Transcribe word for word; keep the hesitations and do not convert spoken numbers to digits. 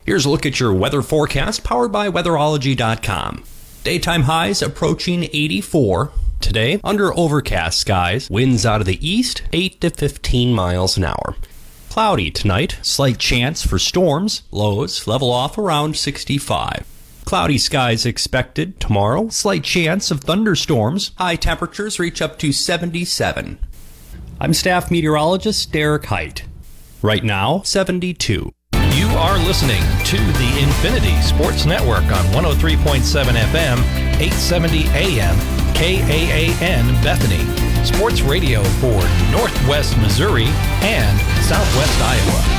Here's a look at your weather forecast powered by weatherology dot com. Daytime highs approaching eighty-four. Today, under overcast skies, winds out of the east, eight to fifteen miles an hour. Cloudy tonight, slight chance for storms, lows level off around sixty-five. Cloudy skies expected tomorrow, slight chance of thunderstorms, high temperatures reach up to seventy-seven. I'm staff meteorologist Derek Height. Right now, seventy-two. You are listening to the Infinity Sports Network on one oh three point seven F M, eight seventy A M, K A A N Bethany. Sports radio for Northwest Missouri and Southwest Iowa.